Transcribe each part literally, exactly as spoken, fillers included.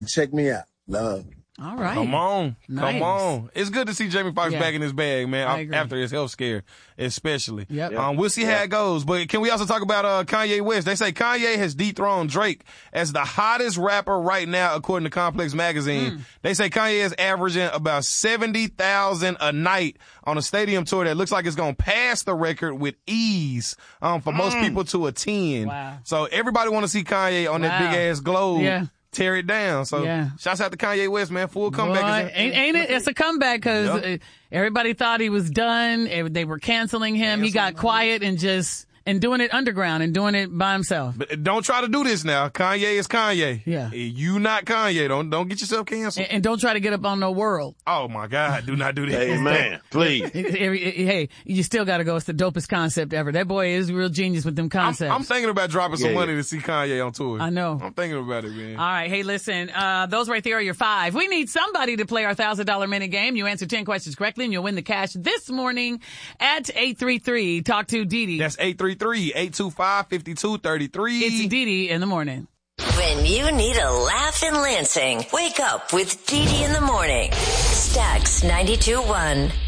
Check me out. Love. All right. Come on. Nice. Come on. It's good to see Jamie Foxx Yeah. back in his bag, man, I agree. after his health scare, especially. Yep. Um, we'll see how it goes. But can we also talk about uh, Kanye West? They say Kanye has dethroned Drake as the hottest rapper right now, according to Complex Magazine. Mm. They say Kanye is averaging about seventy thousand a night on a stadium tour that looks like it's going to pass the record with ease um, for most people to attend. Wow. So everybody want to see Kanye on that Wow. big-ass globe. Yeah. Tear it down. So, Yeah. shouts out to Kanye West, man. Full comeback. Boy, is- ain't, ain't it? It's a comeback because Yep. everybody thought he was done. Eh, They were canceling him. He got quiet and just and doing it underground and doing it by himself. But don't try to do this now. Kanye is Kanye. Yeah. You not Kanye. Don't don't get yourself canceled. And, and don't try to get up on no world. Oh my God. Do not do that. Amen. Please. Hey, you still got to go. It's the dopest concept ever. That boy is a real genius with them I'm, concepts. I'm thinking about dropping some Yeah, money yeah. to see Kanye on tour. I know. I'm thinking about it, man. All right. Hey, listen, uh, those right there are your five. We need somebody to play our one thousand dollars minute game. You answer ten questions correctly and you'll win the cash this morning at eight three three. Talk to Dee Dee. That's eight three three, eight two five, five two three three. It's Dee Dee in the morning. When you need a laugh in Lansing, wake up with Dee Dee in the morning. Stax ninety-two point one.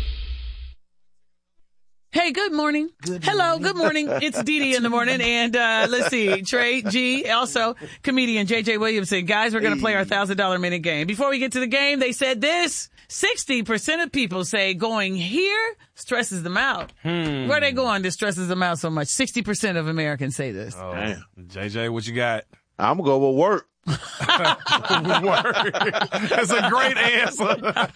Hey, good morning. Good Hello, morning. Good morning. It's Dee Dee in the morning. And uh let's see, Trey G, also comedian J J Williamson. Guys, we're going to play our one thousand dollars minute game. Before we get to the game, they said this. sixty percent of people say going here stresses them out. Hmm. Where are they going that stresses them out so much? sixty percent of Americans say this. Oh, Damn. J J, what you got? I'm going to go with work. Word. That's a great answer.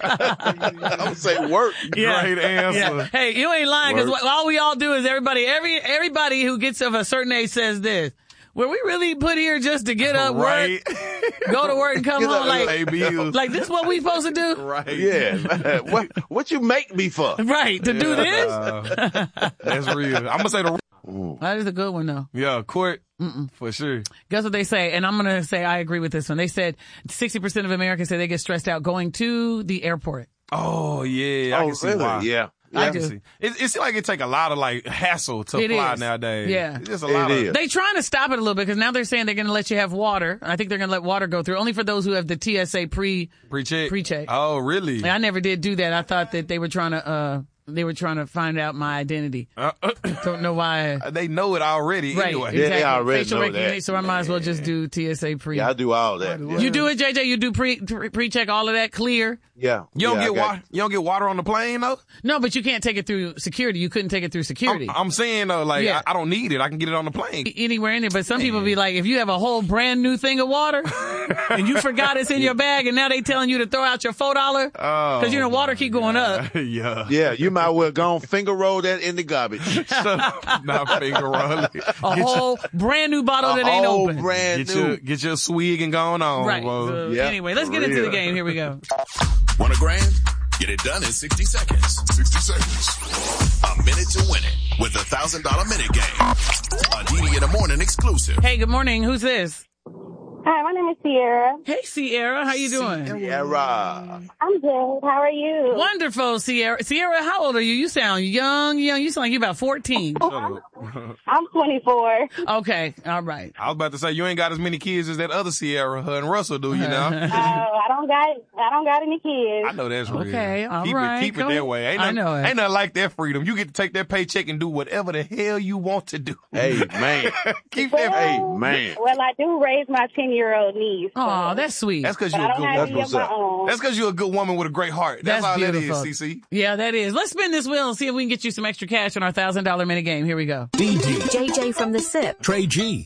I'm going to say work. Yeah. Great answer. Yeah. Hey, you ain't lying because Work. all we all do is everybody, every everybody who gets of a certain age says this. Were we really put here just to get up, Right. work, go to work and come Get home? up, Like, Pay bills. like this what we supposed to do? Right. Yeah. what, what you make me for? Right, to do this? Uh, that's real. I'm going to say the, That is a good one, though. yeah, court. Mm-mm. For sure. Guess what they say? And I'm going to say I agree with this one. They said sixty percent of Americans say they get stressed out going to the airport. Oh, yeah. I Oh, can see really? why. Yeah. I I can do. see. It, it seems like it take a lot of like hassle to It fly is. nowadays. Yeah. It's just a It lot is. of. They trying to stop it a little bit because now they're saying they're going to let you have water. I think they're going to let water go through only for those who have the T S A pre. Pre-check? Pre-check. Oh, really? I never did do that. I thought that they were trying to, uh, they were trying to find out my identity. Uh, uh, Don't know why. they know it already Right. anyway. Yeah, they Exactly. already Facial know recognition, that. so I might as well just do T S A pre. Yeah, I do all that. You do it, J J? You do pre, pre-check, all of that clear? Yeah. You don't yeah, get I got- water. You don't get water on the plane though. No, but you can't take it through security. You couldn't take it through security. I'm, I'm saying though, like Yeah. I, I don't need it. I can get it on the plane. Anywhere in it, but some people be like, if you have a whole brand new thing of water and you forgot it's in your bag and now they telling you to throw out your four dollar Oh, because you know water keep going up. yeah. Yeah, you might well go and finger roll that in the garbage. Shut up. Not finger rolling. A whole brand new bottle that A ain't whole open. brand Get new. your get your swig and going on. Right. bro. So, Yeah, anyway, let's for get into the real. game. Here we go. Want a grand? Get it done in sixty seconds. sixty seconds. A minute to win it with a one thousand dollars minute game. A Dee Dee in the morning exclusive. Hey, good morning. Who's this? Hi, my name is Sierra. Hey, Sierra. How you doing? Yeah, right. I'm good. How are you? Wonderful, Sierra. Sierra, how old are you? You sound young, young. You sound like you're about fourteen. Shut up. I'm twenty-four. Okay. All right. I was about to say you ain't got as many kids as that other Sierra, her and Russell do, you Oh, know? I don't got I don't got any kids. I know that's real. Okay, all keep right, It, keep go- it that way. Ain't I nothing, know it. Ain't nothing like that freedom. You get to take that paycheck and do whatever the hell you want to do. Hey, man. keep that. Hey, man. Well, I do raise my ten-year-old niece. So. Oh, that's sweet. That's because But you're I a don't good have woman. any of what's my up. own. That's because you're a good woman with a great heart. That's, That's all beautiful. that is, C C. Yeah, that is. Let's spin this wheel and see if we can get you some extra cash on our one thousand dollars minute game. Here we go. Dee Dee, J J from the S I P. Trey G.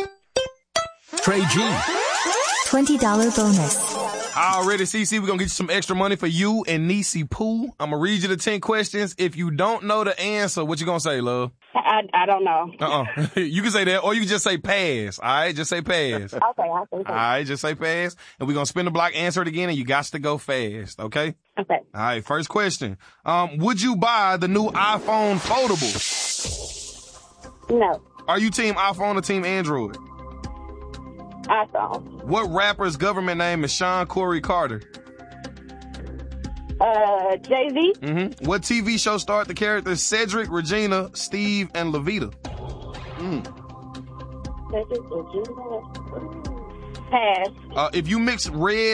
Trey G. twenty dollars bonus. Already, C C, we're going to get you some extra money for you and Niecy Pooh. I'm going to read you the ten questions. If you don't know the answer, what you going to say, love? I, I don't know. Uh-uh. You can say that, or you can just say pass. All right? Just say pass. Okay, I'll say All so. right? Just say pass. And we're going to spin the block, answer it again, and you got to go fast, okay? Okay. All right, first question. Um, would you buy the new iPhone foldable? No. Are you team iPhone or team Android? iPhone. What rapper's government name is Sean Corey Carter? Uh, Jay-Z. Mm-hmm. What T V show starred the characters Cedric, Regina, Steve, and Levita? This is Regina. Pass. Uh, if you mix red